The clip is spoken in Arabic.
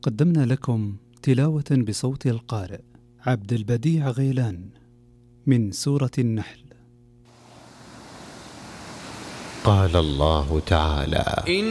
قدمنا لكم تلاوة بصوت القارئ عبد البديع غيلان من سورة النحل. قال الله تعالى: